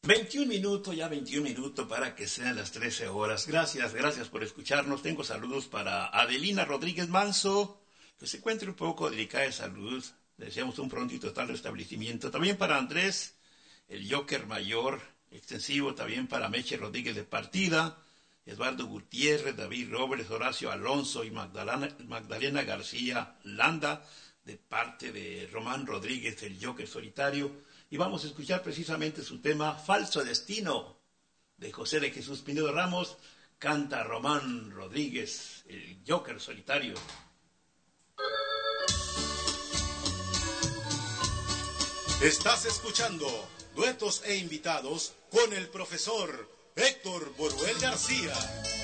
21 minutos, ya 21 minutos para que sean las 13 horas. Gracias por escucharnos. Tengo saludos para Adelina Rodríguez Manso, que se encuentre un poco delicada de salud. Le deseamos un pronto y total restablecimiento. También para Andrés, el Joker Mayor, extensivo también para Meche Rodríguez de Partida, Eduardo Gutiérrez, David Robles, Horacio Alonso y Magdalena García Landa, de parte de Román Rodríguez, el Joker Solitario. Y vamos a escuchar precisamente su tema Falso Destino, de José de Jesús Pinedo Ramos. Canta Román Rodríguez, el Joker Solitario. Estás escuchando Duetos e Invitados con el profesor Héctor Boruel García.